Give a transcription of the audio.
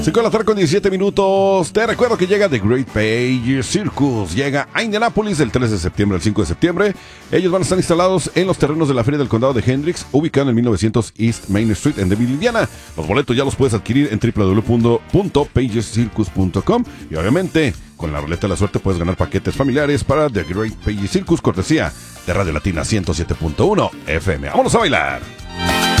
5:17 Te recuerdo que llega The Great Page Circus. Llega a Indianápolis del 3 de septiembre al 5 de septiembre. Ellos van a estar instalados en los terrenos de la Feria del Condado de Hendricks, ubicado en 1900 East Main Street en Deville, Indiana. Los boletos ya los puedes adquirir en www.pagescircus.com. Y obviamente, con la ruleta de la suerte puedes ganar paquetes familiares para The Great Page Circus, cortesía de Radio Latina 107.1 FM. ¡Vámonos a bailar!